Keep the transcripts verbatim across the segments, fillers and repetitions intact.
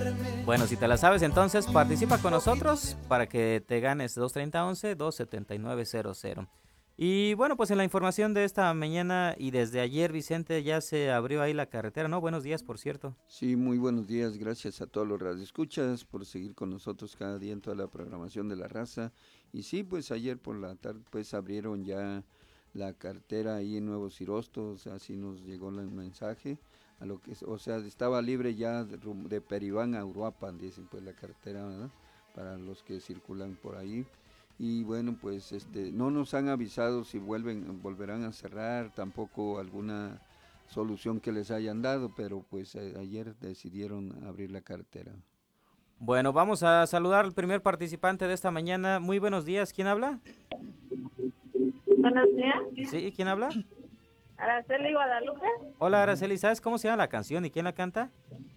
Bueno, si te la sabes, entonces participa con nosotros para que te ganes dos treinta once, dos setenta y nueve cero cero. Y bueno, pues en la información de esta mañana y desde ayer, Vicente, ya se abrió ahí la carretera, ¿no? Buenos días, por cierto. Sí, muy buenos días. Gracias a todos los radioescuchas por seguir con nosotros cada día en toda la programación de la raza. Y sí, pues ayer por la tarde pues abrieron ya la cartera ahí en Nuevos Cirostos, así nos llegó el mensaje. A lo que, o sea, estaba libre ya de, rum- de Peribán a Uruapan, dicen pues la cartera, ¿verdad? Para los que circulan por ahí. Y bueno, pues este no nos han avisado si vuelven volverán a cerrar, tampoco alguna solución que les hayan dado, pero pues eh, ayer decidieron abrir la cartera. Bueno, vamos a saludar al primer participante de esta mañana. Muy buenos días, ¿quién habla? Buenos días. Sí, ¿quién habla? Araceli Guadalupe. Hola, Araceli, ¿sabes cómo se llama la canción y quién la canta?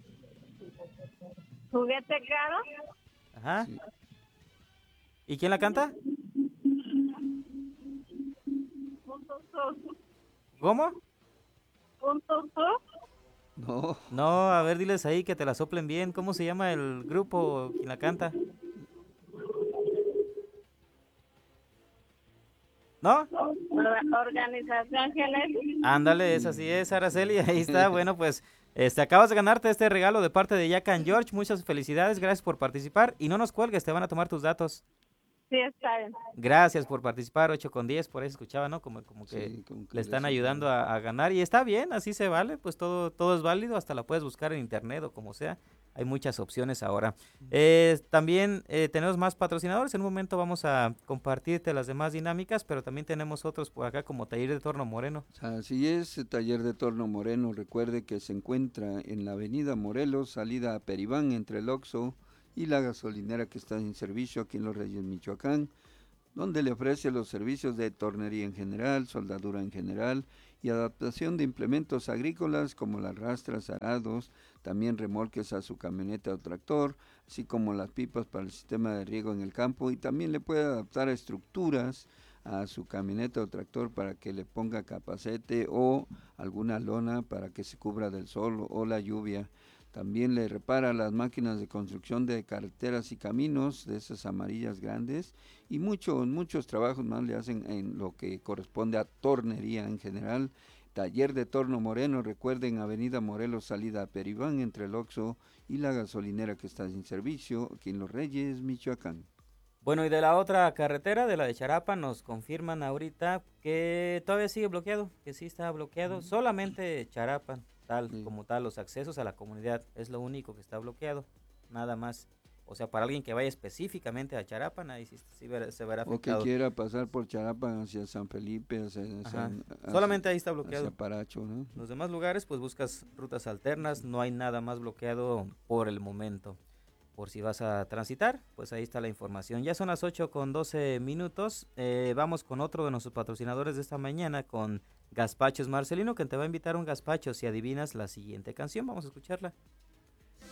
Juguete caro. Ajá. Sí. ¿Y quién la canta? Punto sur. ¿Cómo? Punto sur. No, No, a ver, diles ahí que te la soplen bien. ¿Cómo se llama el grupo quien la canta? ¿No? Or- Organización Genesis. Ándale, esa sí es, Araceli, ahí está. Bueno, pues este, acabas de ganarte este regalo de parte de Jack and George. Muchas felicidades, gracias por participar. Y no nos cuelgues, te van a tomar tus datos. Sí, está bien. Gracias por participar, ocho con diez, por ahí escuchaba, ¿no? Como, como que sí, como que le le están soplaron. ayudando a, a ganar y está bien, así se vale, pues todo, todo es válido, hasta la puedes buscar en internet o como sea, hay muchas opciones ahora. Eh, también eh, tenemos más patrocinadores, en un momento vamos a compartirte las demás dinámicas, pero también tenemos otros por acá como Taller de Torno Moreno. Así es, el taller de Torno Moreno, recuerde que se encuentra en la avenida Morelos, salida a Peribán, entre el Oxxo y la gasolinera que está en servicio aquí en Los Reyes, Michoacán, donde le ofrece los servicios de tornería en general, soldadura en general y adaptación de implementos agrícolas como las rastras, arados, también remolques a su camioneta o tractor, así como las pipas para el sistema de riego en el campo y también le puede adaptar estructuras a su camioneta o tractor para que le ponga capacete o alguna lona para que se cubra del sol o la lluvia. También le repara las máquinas de construcción de carreteras y caminos, de esas amarillas grandes, y muchos, muchos trabajos más le hacen en lo que corresponde a tornería en general. Taller de Torno Moreno, recuerden, Avenida Morelos, salida a Peribán, entre el Oxxo y la gasolinera que está sin servicio, aquí en Los Reyes, Michoacán. Bueno, y de la otra carretera, de la de Charapa, nos confirman ahorita que todavía sigue bloqueado, que sí está bloqueado, solamente Charapa, tal Sí. como tal, los accesos a la comunidad es lo único que está bloqueado, nada más. O sea, para alguien que vaya específicamente a Charapan, ahí sí, sí verá- se verá O que afectado. quiera pasar por Charapa hacia San Felipe, hacia, Ajá, San- hacia, solamente ahí está hacia bloqueado. Paracho, ¿no? Los demás lugares, pues buscas rutas alternas, no hay nada más bloqueado por el momento. Por si vas a transitar, pues ahí está la información. Ya son las ocho con doce minutos. Eh, vamos con otro de nuestros patrocinadores de esta mañana, con Gazpachos Marcelino, que te va a invitar un gazpacho si adivinas la siguiente canción. Vamos a escucharla.